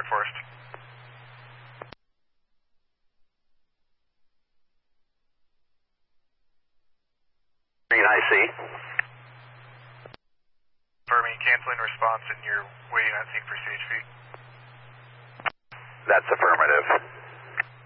Dark Forest. Green, I see. Confirming canceling response and you're waiting on sync for CHP. That's affirmative.